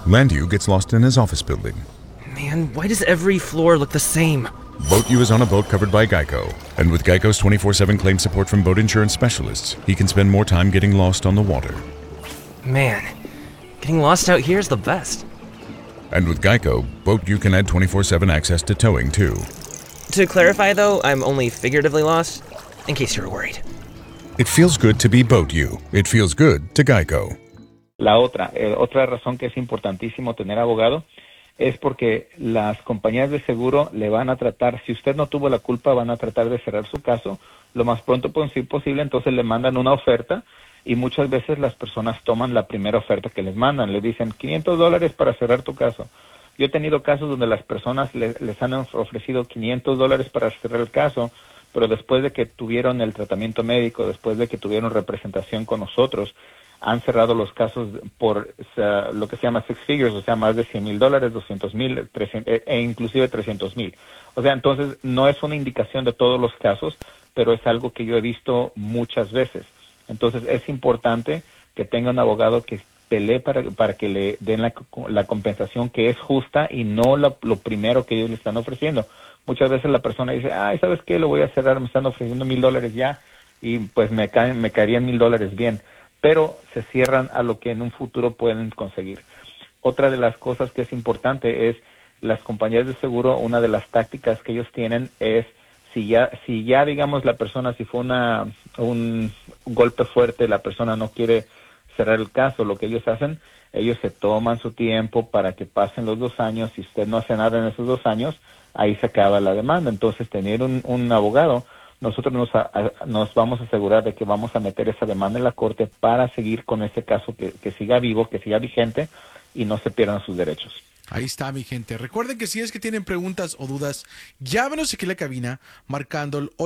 Landu gets lost in his office building. Man, why does every floor look the same? Boat U is on a boat covered by Geico. And with Geico's 24/7 claim support from boat insurance specialists, he can spend more time getting lost on the water. Man, getting lost out here is the best. And with Geico, Boat U can add 24/7 access to towing, too. To clarify, though, I'm only figuratively lost, in case you were worried. It feels good to be Boat U. It feels good to Geico. La otra razón que es importantísimo tener abogado es porque las compañías de seguro le van a tratar, si usted no tuvo la culpa, van a tratar de cerrar su caso lo más pronto posible, entonces le mandan una oferta y muchas veces las personas toman la primera oferta que les mandan, le dicen $500 para cerrar tu caso. Yo he tenido casos donde las personas les han ofrecido $500 para cerrar el caso, pero después de que tuvieron el tratamiento médico, después de que tuvieron representación con nosotros, han cerrado los casos por lo que se llama six figures, o sea, más de $100,000, $200,000, e inclusive $300,000. O sea, entonces no es una indicación de todos los casos, pero es algo que yo he visto muchas veces. Entonces es importante que tenga un abogado que pelee para que le den la compensación que es justa y no lo primero que ellos le están ofreciendo. Muchas veces la persona dice, ¿sabes qué? Lo voy a cerrar, me están ofreciendo $1,000 ya y pues me caerían $1,000 bien. Pero se cierran a lo que en un futuro pueden conseguir. Otra de las cosas que es importante es las compañías de seguro, una de las tácticas que ellos tienen es si ya digamos la persona, si fue un golpe fuerte, la persona no quiere cerrar el caso, lo que ellos hacen, ellos se toman su tiempo para que pasen los 2 años, si usted no hace nada en esos 2 años, ahí se acaba la demanda. Entonces tener un abogado, nosotros nos vamos a asegurar de que vamos a meter esa demanda en la corte para seguir con ese caso que siga vivo, que siga vigente y no se pierdan sus derechos. Ahí está, mi gente. Recuerden que si es que tienen preguntas o dudas, llámenos aquí a la cabina marcando el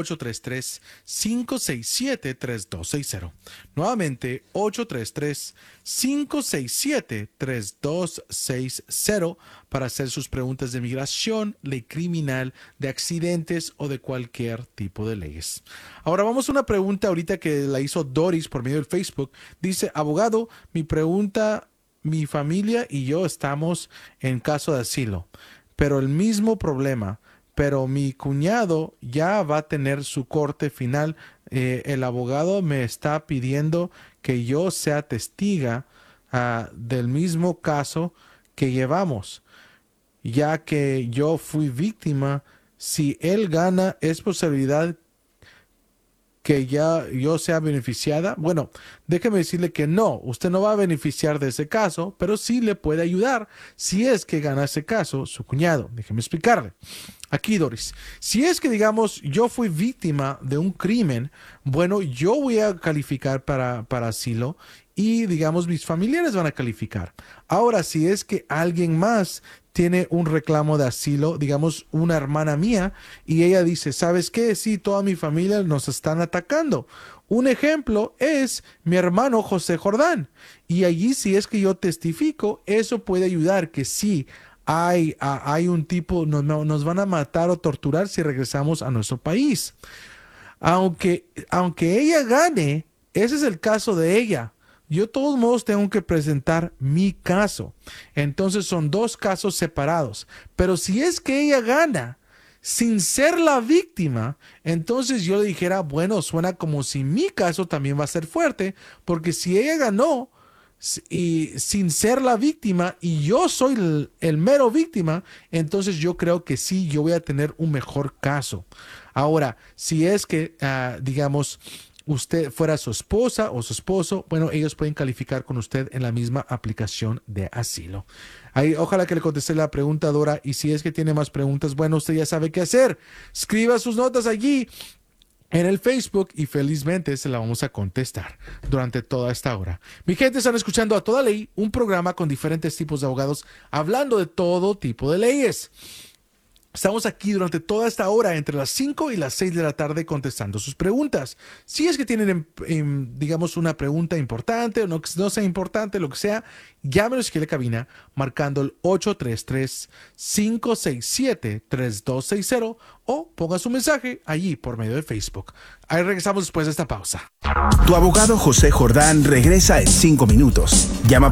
833-567-3260. Nuevamente, 833-567-3260 para hacer sus preguntas de migración, ley criminal, de accidentes o de cualquier tipo de leyes. Ahora vamos a una pregunta ahorita que la hizo Doris por medio del Facebook. Dice, abogado, mi familia y yo estamos en caso de asilo, pero el mismo problema, pero mi cuñado ya va a tener su corte final. El abogado me está pidiendo que yo sea testiga del mismo caso que llevamos, ya que yo fui víctima. Si él gana, ¿es posibilidad que ya yo sea beneficiada? Bueno, déjeme decirle que no, usted no va a beneficiar de ese caso, pero sí le puede ayudar si es que gana ese caso su cuñado. Déjeme explicarle. Aquí, Doris, si es que, digamos, yo fui víctima de un crimen, bueno, yo voy a calificar para asilo y, digamos, mis familiares van a calificar. Ahora, si es que alguien más tiene un reclamo de asilo, digamos, una hermana mía, y ella dice, ¿sabes qué? Sí, toda mi familia nos están atacando. Un ejemplo es mi hermano José Jordán. Y allí, si es que yo testifico, eso puede ayudar que sí hay un tipo, nos van a matar o torturar si regresamos a nuestro país. Aunque ella gane, ese es el caso de ella. Yo de todos modos tengo que presentar mi caso. Entonces son 2 casos separados. Pero si es que ella gana sin ser la víctima, entonces yo le dijera, bueno, suena como si mi caso también va a ser fuerte, porque si ella ganó y sin ser la víctima y yo soy el mero víctima, entonces yo creo que sí, yo voy a tener un mejor caso. Ahora, si es que, digamos, usted fuera su esposa o su esposo, bueno, ellos pueden calificar con usted en la misma aplicación de asilo. Ahí, ojalá que le conteste la pregunta, Dora, y si es que tiene más preguntas, bueno, usted ya sabe qué hacer. Escriba sus notas allí en el Facebook y felizmente se la vamos a contestar durante toda esta hora. Mi gente, están escuchando A Toda Ley, un programa con diferentes tipos de abogados hablando de todo tipo de leyes. Estamos aquí durante toda esta hora, entre las 5 y las 6 de la tarde, contestando sus preguntas. Si es que tienen, digamos, una pregunta importante o no sea importante, lo que sea, llámenos aquí a la cabina marcando el 833-567-3260 o ponga su mensaje allí por medio de Facebook. Ahí regresamos después de esta pausa. Tu abogado José Jordán regresa en 5 minutos. Llama